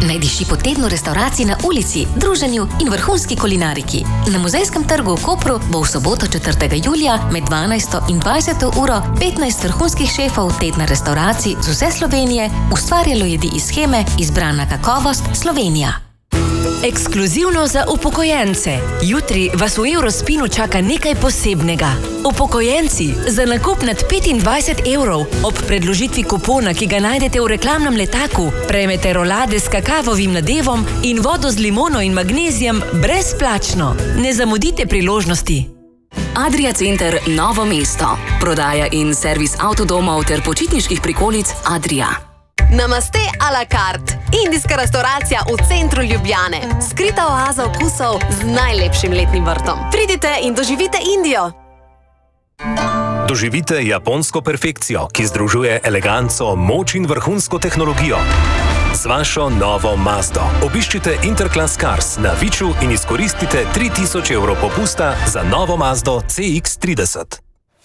Naj diši po tednu restauracij na ulici, druženju in vrhunski kulinariki. Na Muzejskem trgu v Kopru bo v soboto 4. julija med 12. in 20. uro 15 vrhunskih šefov tedna restauracij z vse Slovenije ustvarjalo jedi iz sheme Izbrana kakovost Slovenija. Ekskluzivno za upokojence. Jutri vas v Eurospinu čaka nekaj posebnega. Upokojenci, za nakup nad 25 evrov ob predložitvi kupona, ki ga najdete v reklamnem letaku, prejmete rolade s kakavovim nadevom in vodo z limono in magnezijem brezplačno. Ne zamudite priložnosti. Adria Center Novo mesto. Prodaja in servis avtodomov ter počitniških prikolic Adria. Namaste a la carte. Indijska restauracija v centru Ljubljane. Skrita oaza okusov z najlepšim letnim vrtom. Pridite in doživite Indijo. Doživite japonsko perfekcijo, ki združuje eleganco, moč in vrhunsko tehnologijo. Z vašo novo Mazdo obiščite Interclass Cars na Viču in izkoristite 3000 evrov popusta za novo Mazdo CX-30.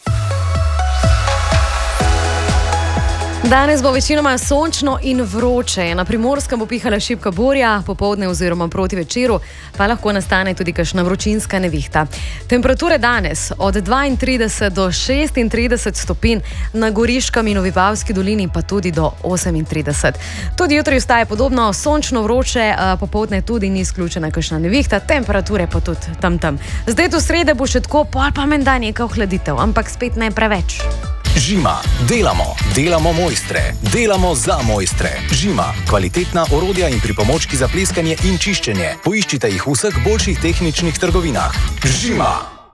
Danes bo večinoma sončno in vroče. Na Primorskem bo pihala šibka burja, popoldne oziroma proti večeru pa lahko nastane tudi kakšna vročinska nevihta. Temperature danes od 32 do 36 stopinj, na Goriškem in v Vipavski dolini pa tudi do 38. Tudi jutri ostaje podobno sončno vroče, popoldne tudi ni izključena kakšna nevihta, temperature pa tudi tam. Zdaj do srede bo še tako, pol pa menda neka ohladitev, ampak spet ne preveč. Žima. Delamo mojstre. Delamo za mojstre. Žima. Kvalitetna orodja in pripomočki za pleskanje in čiščenje. Poiščite jih v vseh boljših tehničnih trgovinah. Žima.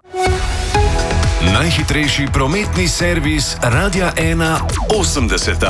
Najhitrejši prometni servis Radia 1 80.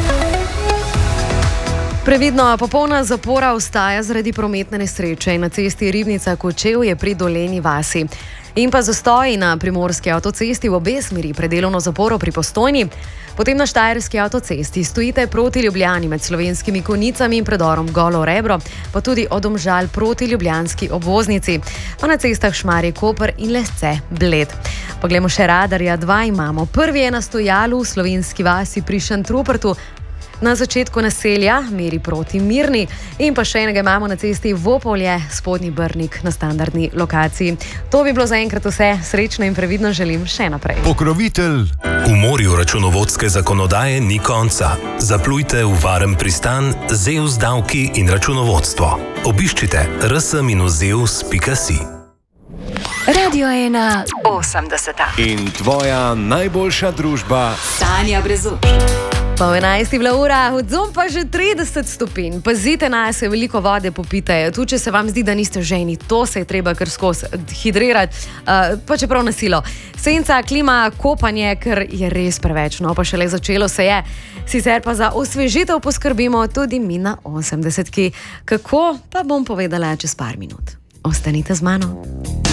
Previdno, popolna zapora ostaja zaradi prometne nesreče na cesti Ribnica-Kočevje pri Dolenji vasi. In pa zastoji na primorski avtocesti v obe smeri pred delovno zaporo pri Postojni. Potem na štajerski avtocesti stojite proti Ljubljani med Slovenskimi Konjicami in predorom Golo Rebro, pa tudi od Domžal proti ljubljanski obvoznici, pa na cestah Šmarje-Koper in Lesce-Bled. Poglejmo še radarja, 2 imamo. Prvi je na stojalu v Slovenski vasi pri Šentrupertu, na začetku naselja meri proti Mirni, in pa še enega imamo na cesti Vopolje, Spodnji Brnik na standardni lokaciji. To bi bilo zaenkrat vse. Srečno in previdno želim še naprej. Pokrovitelj. V morju računovodske zakonodaje ni konca. Zaplujte v varen pristan ZEUS davki in računovodstvo. Obiščite rs-zeus.si. Radio 1 80. In tvoja najboljša družba Tanja Brezuš. Pa v 11. bila ura, odzom pa že 30 stopinj. Pazite na se, veliko vode popite. Tu, če se vam zdi, da niste ženi, to se je treba kar skozi hidrirati, pa čeprav na silo. Senca, klima, kopanje, ker je res preveč, no pa šele začelo se je. Sicer pa za osvežitev poskrbimo tudi mi na 80. Kako, pa bom povedala čez par minut. Ostanite z mano.